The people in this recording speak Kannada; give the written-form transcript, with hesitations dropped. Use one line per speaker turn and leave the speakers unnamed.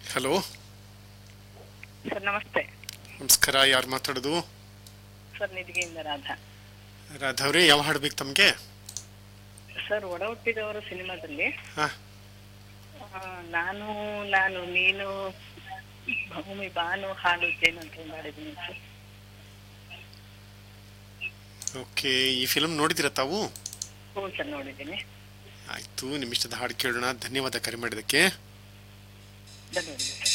ಹಲೋ.
ಸರ್ ನಮಸ್ತೆ.
ನಮಸ್ಕಾರ, ಯಾರು ಮಾತಾಡೋದು?
ಸರ್ ನಿಧಿಗೆಯಿಂದ ರಾಧಾ.
ರಾಧವ್ರೆ, ಯಾವ ಹಾಡು ಬೇಕು ತಮಗೆ?
ಸರ್ ಒಡ ಹುಟ್ಟಿದವರು ಸಿನಿಮಾದಲ್ಲಿ
ಹಾ.
ನಾನು ನಾನು ನೀನು ಭೂಮಿ ಬಾನು ಹಾಲು ಜೇನು ಅಂತ ಮಾಡಿದ್ದೀನಿ ಸರ್.
ಓಕೆ, ಈ ಫಿಲ್ಮ್ ನೋಡಿದಿರ ತಾವು?
ಹ್ಞೂ ಸರ್, ನೋಡಿದ್ದೀನಿ.
ಆಯ್ತು, ನಿಮ್ಮಿಷ್ಟದ ಹಾಡು ಕೇಳೋಣ. ಧನ್ಯವಾದ ಕರೆ ಮಾಡಿದ್ದಕ್ಕೆ.
ಧನ್ಯವಾದ.